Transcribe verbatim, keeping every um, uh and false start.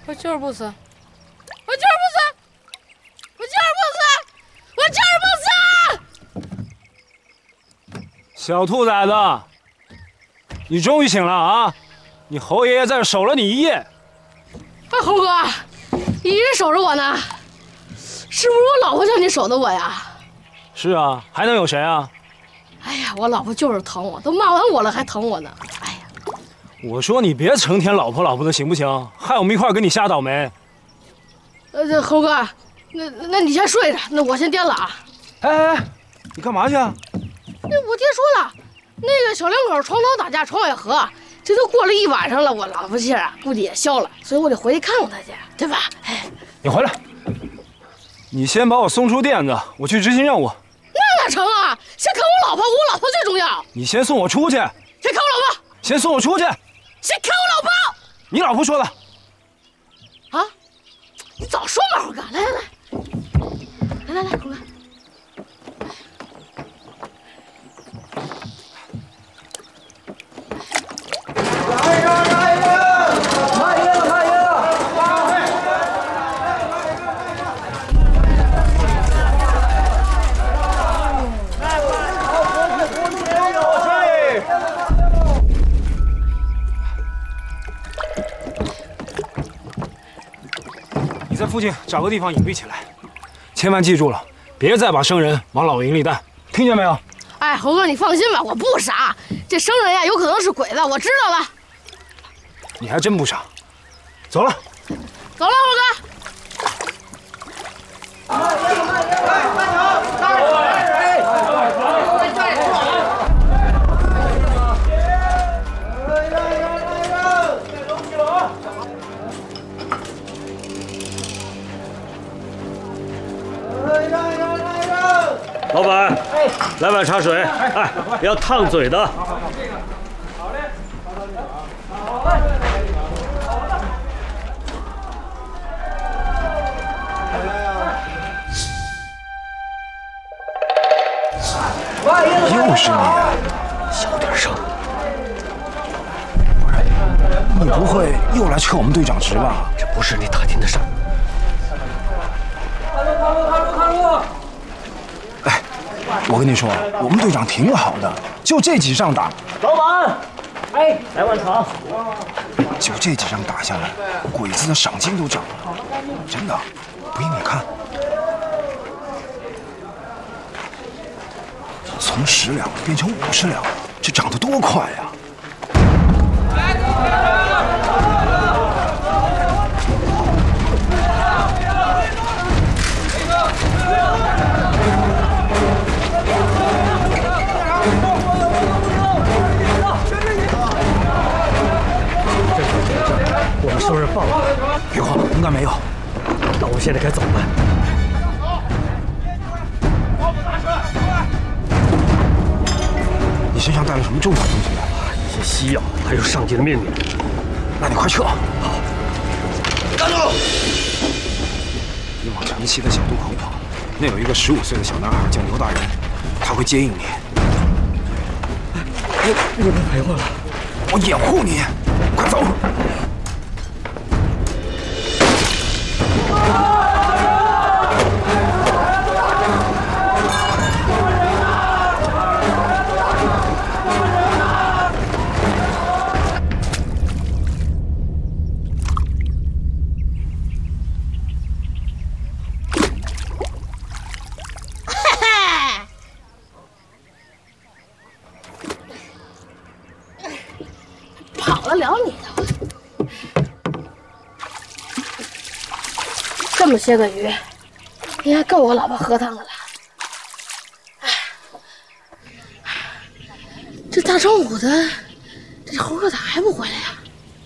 我就是不死，我就是不死，我就是不死，我就是不死！ 小兔崽子，你终于醒了啊！你侯爷爷在这守了你一夜。 哎，猴哥，一人守着我呢，是不是我老婆叫你守的我呀？ 是啊，还能有谁啊？ 哎呀，我老婆就是疼我，都骂完我了还疼我呢。哎呀， 我说你别成天老婆老婆的行不行？害我们一块儿跟你瞎倒霉。 呃，这猴哥，那那你先睡着，那我先颠了啊。 哎哎哎，你干嘛去啊？ 那我爹说了，那个小两口床头打架床尾和，这都过了一晚上了，我老婆气啊估计也消了，所以我得回去看看他去，对吧？哎， 你回来，你先把我送出店子，我去执行任务。 那哪成啊？先看我老婆，我老婆最重要。 你先送我出去。先看我老婆。 先送我出去。 先看我老婆。 你老婆说的。 啊？你早说嘛，猴哥！来来来，来来来，猴哥。 来人来人！来人来人！ 你在附近找个地方隐蔽起来，千万记住了，别再把生人往老营里带，听见没有？ 哎，猴哥，你放心吧，我不傻，这生人呀有可能是鬼子，我知道了。 你还真不傻。走了， 走了，猴哥。 老板，来碗茶水，哎，要烫嘴的。 又是你， 小点声。 不是，你不会又来撤我们队长职吧？ 这不是你打听的事儿。 看路，看路，看路，看路！ 哎，我跟你说，我们队长挺好的，就这几仗打。 老板，哎，来碗茶。 就这几仗打下来，鬼子的赏金都涨了，真的，不信你看。从十两变成五十两，这涨得多快呀！ 我们收人放了， 别慌，应该没有。 那我们现在该怎么办？ 你身上带了什么重要东西没？ 一些西药，还有上级的命令。 那你快撤！ 好。 站住！ 你往城西的小渡口跑，那有一个十五岁的小男孩叫牛大人，他会接应你。 你你别陪我了， 我掩护你，快走！ 跑得了你的？这么些个鱼，应该够我老婆喝汤的了。哎，这大中午的，这猴哥咋还不回来呀？